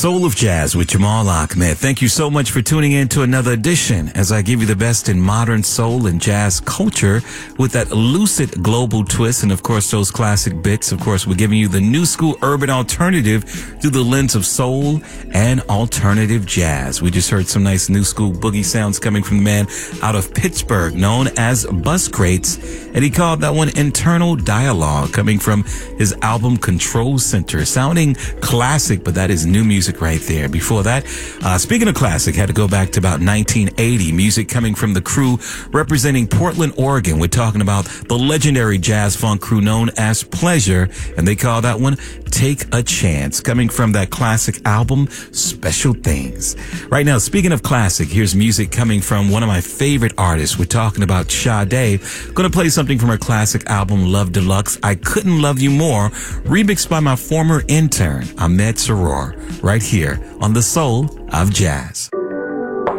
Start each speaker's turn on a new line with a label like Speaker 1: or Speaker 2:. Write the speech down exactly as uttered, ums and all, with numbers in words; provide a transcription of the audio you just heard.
Speaker 1: Soul of Jazz with Jamal Ahmed. Thank you so much for tuning in to another edition as I give you the best in modern soul and jazz culture with that lucid global twist and, of course, those classic bits. Of course, we're giving you the new school urban alternative through the lens of soul and alternative jazz. We just heard some nice new school boogie sounds coming from the man out of Pittsburgh known as Bus Crates, and he called that one Internal Dialogue, coming from his album Control Center. Sounding classic, but that is new music right there. Before that, uh, speaking of classic, had to go back to about nineteen eighty. Music coming from the crew representing Portland, Oregon. We're talking about the legendary jazz funk crew known as Pleasure, and they call that one Take a Chance, coming from that classic album Special Things. Right now, speaking of classic, here's music coming from one of my favorite artists. We're talking about Sade. Gonna play something from her classic album Love Deluxe, I Couldn't Love You More, remixed by my former intern Ahmed Saror, right here on the Soul of Jazz.